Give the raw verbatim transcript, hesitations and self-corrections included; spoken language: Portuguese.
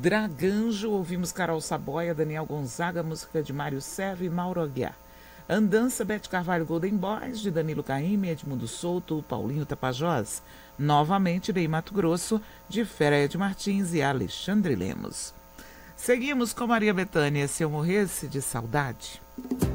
Draganjo, ouvimos Carol Saboia, Daniel Gonzaga, música de Mário Serra e Mauro Aguiar. Andança, Bete Carvalho, Golden Boys, de Danilo Caymmi, Edmundo Souto, Paulinho Tapajós. Novamente, Bem Mato Grosso, de Féria de Martins e Alexandre Lemos. Seguimos com Maria Bethânia, Se Eu Morresse de Saudade.